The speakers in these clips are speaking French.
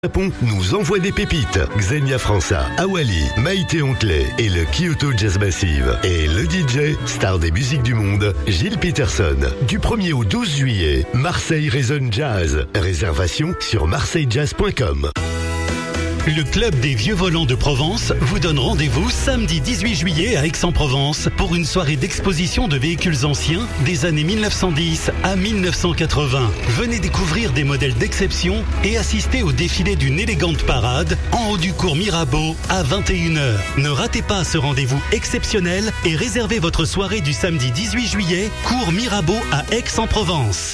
Japon nous envoie des pépites. Xenia França, Awali, Maïté Ontley et le Kyoto Jazz Massive. Et le DJ, star des musiques du monde, Gilles Peterson. Du 1er au 12 juillet, Marseille résonne jazz. Réservation sur marseillejazz.com. Le Club des Vieux Volants de Provence vous donne rendez-vous samedi 18 juillet à Aix-en-Provence pour une soirée d'exposition de véhicules anciens des années 1910 à 1980. Venez découvrir des modèles d'exception et assister au défilé d'une élégante parade en haut du cours Mirabeau à 21h. Ne ratez pas ce rendez-vous exceptionnel et réservez votre soirée du samedi 18 juillet, cours Mirabeau à Aix-en-Provence.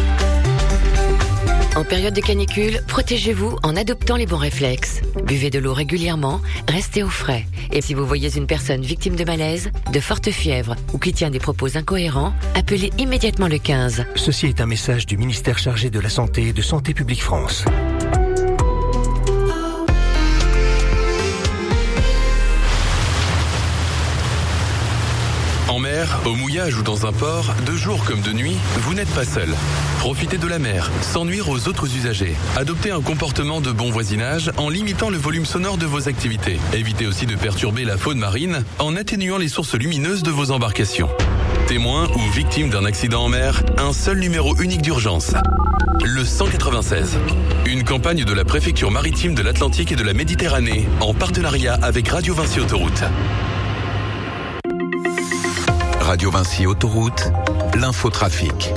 En période de canicule, protégez-vous en adoptant les bons réflexes. Buvez de l'eau régulièrement, restez au frais. Et si vous voyez une personne victime de malaise, de forte fièvre ou qui tient des propos incohérents, appelez immédiatement le 15. Ceci est un message du ministère chargé de la Santé et de Santé publique France. En mer, au mouillage ou dans un port, de jour comme de nuit, vous n'êtes pas seul. Profitez de la mer, sans nuire aux autres usagers. Adoptez un comportement de bon voisinage en limitant le volume sonore de vos activités. Évitez aussi de perturber la faune marine en atténuant les sources lumineuses de vos embarcations. Témoin ou victime d'un accident en mer, un seul numéro unique d'urgence. Le 196. Une campagne de la préfecture maritime de l'Atlantique et de la Méditerranée, en partenariat avec Radio Vinci Autoroute. Radio Vinci Autoroute, l'infotrafic.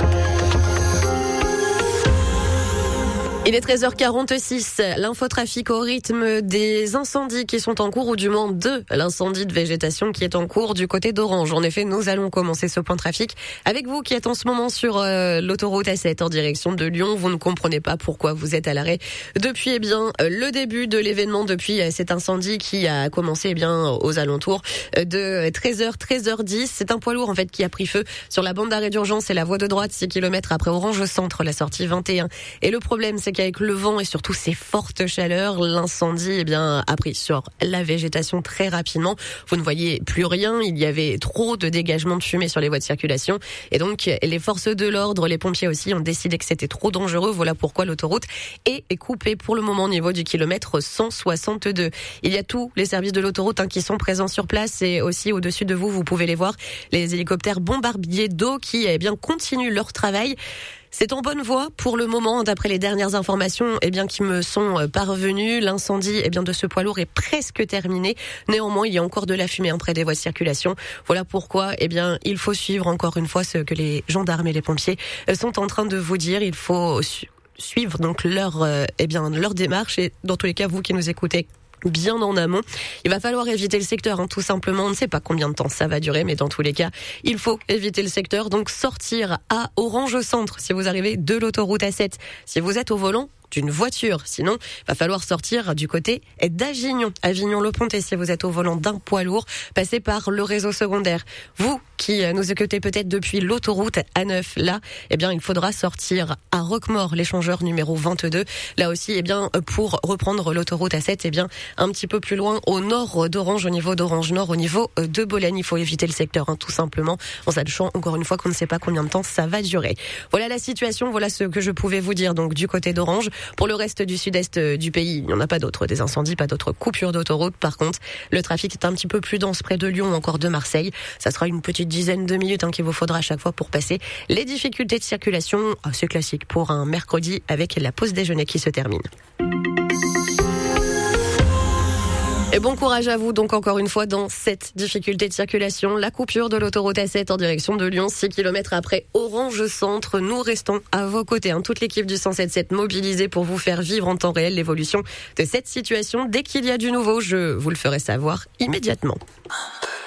Il est 13h46, l'infotrafic au rythme des incendies qui sont en cours, ou du moins de l'incendie de végétation qui est en cours du côté d'Orange. En effet, nous allons commencer ce point trafic avec vous qui êtes en ce moment sur l'autoroute A7 en direction de Lyon. Vous ne comprenez pas pourquoi vous êtes à l'arrêt depuis le début de l'événement, depuis cet incendie qui a commencé aux alentours de 13h10. C'est un poids lourd en fait qui a pris feu sur la bande d'arrêt d'urgence et la voie de droite 6 km après Orange Centre, la sortie 21. Et le problème, c'est qu'avec le vent et surtout ces fortes chaleurs, l'incendie a pris sur la végétation très rapidement. Vous ne voyez plus rien, il y avait trop de dégagement de fumée sur les voies de circulation et donc les forces de l'ordre, les pompiers aussi ont décidé que c'était trop dangereux. Voilà pourquoi l'autoroute est coupée pour le moment au niveau du kilomètre 162. Il y a tous les services de l'autoroute qui sont présents sur place et aussi au-dessus de vous, vous pouvez les voir, les hélicoptères bombardiers d'eau qui continuent leur travail. C'est en bonne voie pour le moment, d'après les dernières informations qui me sont parvenues. L'incendie de ce poids lourd est presque terminé. Néanmoins, il y a encore de la fumée près des voies de circulation. Voilà pourquoi il faut suivre encore une fois ce que les gendarmes et les pompiers sont en train de vous dire. Il faut suivre donc leur démarche et dans tous les cas, vous qui nous écoutez bien en amont, il va falloir éviter le secteur, tout simplement. On ne sait pas combien de temps ça va durer, mais dans tous les cas, il faut éviter le secteur. Donc sortir à Orange Centre si vous arrivez de l'autoroute A7. Si vous êtes au volant d'une voiture, sinon il va falloir sortir du côté d'Avignon, Avignon-le-Pontet si vous êtes au volant d'un poids lourd, passez par le réseau secondaire. Vous qui nous écoutez peut-être depuis l'autoroute A9, là, il faudra sortir à Roquemaure, l'échangeur numéro 22. Là aussi, pour reprendre l'autoroute A7, un petit peu plus loin au nord d'Orange, au niveau d'Orange Nord, au niveau de Bolène. Il faut éviter le secteur, tout simplement. En sachant encore une fois qu'on ne sait pas combien de temps ça va durer. Voilà la situation, voilà ce que je pouvais vous dire donc du côté d'Orange. Pour le reste du sud-est du pays, il n'y en a pas d'autres, des incendies, pas d'autres coupures d'autoroute. Par contre, le trafic est un petit peu plus dense près de Lyon ou encore de Marseille. Ça sera une petite dizaine de minutes qu'il vous faudra à chaque fois pour passer. Les difficultés de circulation, c'est classique pour un mercredi avec la pause déjeuner qui se termine. Et bon courage à vous donc encore une fois dans cette difficulté de circulation, la coupure de l'autoroute A7 en direction de Lyon, 6 km après Orange Centre. Nous restons à vos côtés, toute l'équipe du 177 mobilisée pour vous faire vivre en temps réel l'évolution de cette situation. Dès qu'il y a du nouveau, je vous le ferai savoir immédiatement.